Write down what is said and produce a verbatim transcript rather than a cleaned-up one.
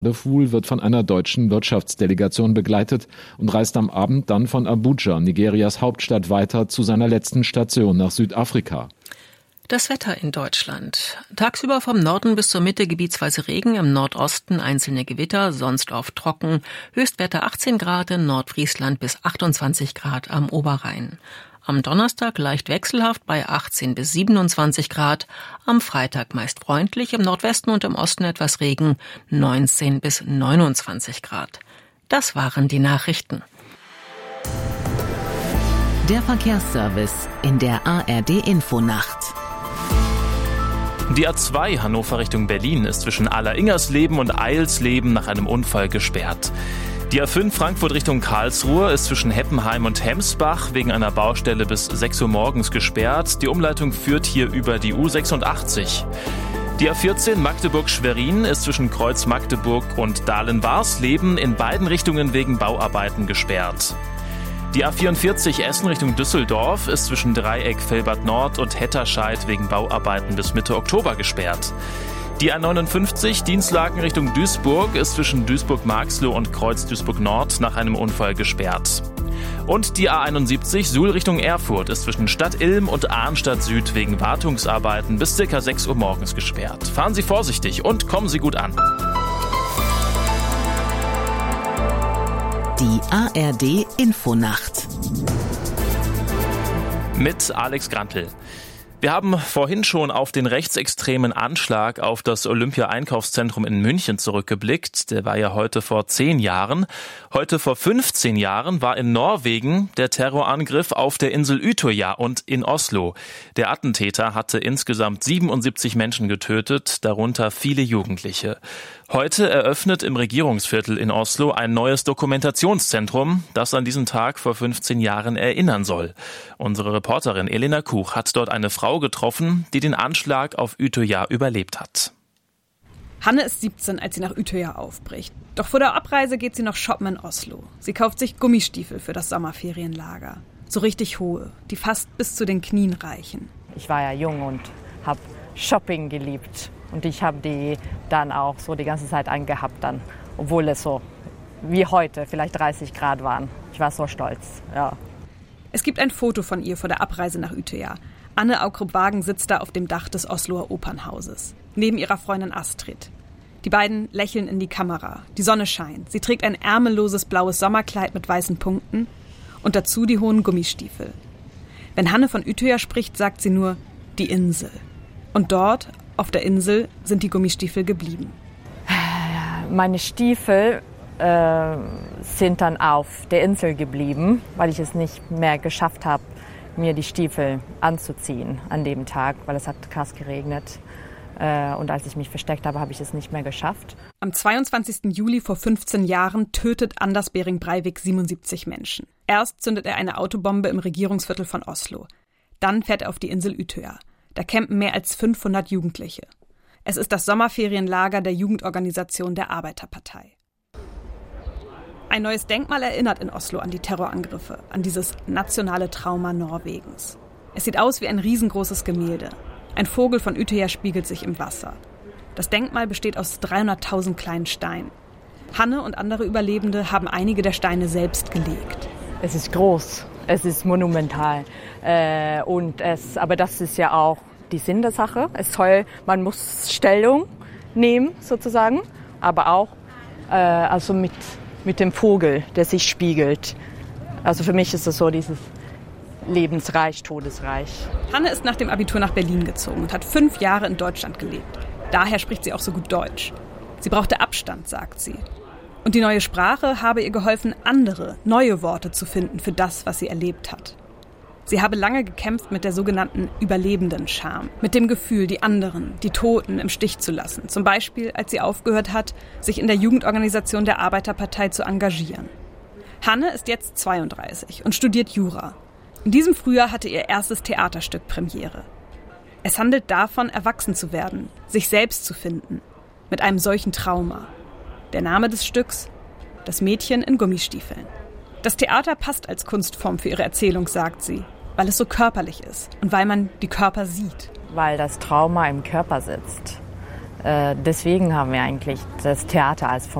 Fool wird von einer deutschen Wirtschaftsdelegation begleitet und reist am Abend dann von Abuja, Nigerias Hauptstadt, weiter zu seiner letzten Station nach Südafrika. Das Wetter in Deutschland. Tagsüber vom Norden bis zur Mitte gebietsweise Regen, im Nordosten einzelne Gewitter, sonst oft trocken. Höchstwerte achtzehn Grad in Nordfriesland bis achtundzwanzig Grad am Oberrhein. Am Donnerstag leicht wechselhaft bei achtzehn bis siebenundzwanzig Grad. Am Freitag meist freundlich, im Nordwesten und im Osten etwas Regen, neunzehn bis neunundzwanzig Grad. Das waren die Nachrichten. Der Verkehrsservice in der A R D-Infonacht. Die A zwei Hannover Richtung Berlin ist zwischen Alleringersleben und Eilsleben nach einem Unfall gesperrt. Die A fünf Frankfurt Richtung Karlsruhe ist zwischen Heppenheim und Hemsbach wegen einer Baustelle bis sechs Uhr morgens gesperrt. Die Umleitung führt hier über die U sechsundachtzig. Die A vierzehn Magdeburg-Schwerin ist zwischen Kreuz Magdeburg und Dahlen-Warsleben in beiden Richtungen wegen Bauarbeiten gesperrt. Die A vierundvierzig Essen Richtung Düsseldorf ist zwischen Dreieck Velbert Nord und Hetterscheid wegen Bauarbeiten bis Mitte Oktober gesperrt. Die A neunundfünfzig Dienstlaken Richtung Duisburg ist zwischen Duisburg-Marxloh und Kreuz Duisburg-Nord nach einem Unfall gesperrt. Und die A einundsiebzig Suhl Richtung Erfurt ist zwischen Stadt Ilm und Arnstadt Süd wegen Wartungsarbeiten bis ca. sechs Uhr morgens gesperrt. Fahren Sie vorsichtig und kommen Sie gut an. Die A R D-Infonacht. Mit Alex Grantl. Wir haben vorhin schon auf den rechtsextremen Anschlag auf das Olympia-Einkaufszentrum in München zurückgeblickt. Der war ja heute vor zehn Jahren. Heute vor fünfzehn Jahren war in Norwegen der Terrorangriff auf der Insel Utøya und in Oslo. Der Attentäter hatte insgesamt siebenundsiebzig Menschen getötet, darunter viele Jugendliche. Heute eröffnet im Regierungsviertel in Oslo ein neues Dokumentationszentrum, das an diesen Tag vor fünfzehn Jahren erinnern soll. Unsere Reporterin Elena Kuch hat dort eine Frau getroffen, die den Anschlag auf Utøya überlebt hat. Hanne ist siebzehn, als sie nach Utøya aufbricht. Doch vor der Abreise geht sie noch shoppen in Oslo. Sie kauft sich Gummistiefel für das Sommerferienlager. So richtig hohe, die fast bis zu den Knien reichen. Ich war ja jung und habe Shopping geliebt. Und ich habe die dann auch so die ganze Zeit angehabt, dann, obwohl es so wie heute vielleicht dreißig Grad waren. Ich war so stolz, ja. Es gibt ein Foto von ihr vor der Abreise nach Utøya. Anne Aukrup-Wagen sitzt da auf dem Dach des Osloer Opernhauses, neben ihrer Freundin Astrid. Die beiden lächeln in die Kamera. Die Sonne scheint. Sie trägt ein ärmelloses blaues Sommerkleid mit weißen Punkten und dazu die hohen Gummistiefel. Wenn Hanne von Utøya spricht, sagt sie nur die Insel. Und dort, auf der Insel, sind die Gummistiefel geblieben. Meine Stiefel äh, sind dann auf der Insel geblieben, weil ich es nicht mehr geschafft habe, mir die Stiefel anzuziehen an dem Tag, weil es hat krass geregnet. Äh, und als ich mich versteckt habe, habe ich es nicht mehr geschafft. Am zweiundzwanzigsten Juli vor fünfzehn Jahren tötet Anders Behring Breivik siebenundsiebzig Menschen. Erst zündet er eine Autobombe im Regierungsviertel von Oslo. Dann fährt er auf die Insel Utøya. Da campen mehr als fünfhundert Jugendliche. Es ist das Sommerferienlager der Jugendorganisation der Arbeiterpartei. Ein neues Denkmal erinnert in Oslo an die Terrorangriffe, an dieses nationale Trauma Norwegens. Es sieht aus wie ein riesengroßes Gemälde. Ein Vogel von Utøya spiegelt sich im Wasser. Das Denkmal besteht aus dreihunderttausend kleinen Steinen. Hanne und andere Überlebende haben einige der Steine selbst gelegt. Es ist groß, es ist monumental. Äh, und es, aber das ist ja auch die Sinn der Sache. Es soll, man muss Stellung nehmen sozusagen, aber auch äh, also mit, mit dem Vogel, der sich spiegelt. Also für mich ist das so dieses lebensreich, todesreich. Hanne ist nach dem Abitur nach Berlin gezogen und hat fünf Jahre in Deutschland gelebt. Daher spricht sie auch so gut Deutsch. Sie brauchte Abstand, sagt sie. Und die neue Sprache habe ihr geholfen, andere, neue Worte zu finden für das, was sie erlebt hat. Sie habe lange gekämpft mit der sogenannten Überlebenden-Scham, mit dem Gefühl, die anderen, die Toten im Stich zu lassen. Zum Beispiel, als sie aufgehört hat, sich in der Jugendorganisation der Arbeiterpartei zu engagieren. Hanne ist jetzt zweiunddreißig und studiert Jura. In diesem Frühjahr hatte ihr erstes Theaterstück Premiere. Es handelt davon, erwachsen zu werden, sich selbst zu finden, mit einem solchen Trauma. Der Name des Stücks: Das Mädchen in Gummistiefeln. Das Theater passt als Kunstform für ihre Erzählung, sagt sie, weil es so körperlich ist und weil man die Körper sieht. Weil das Trauma im Körper sitzt. Deswegen haben wir eigentlich das Theater als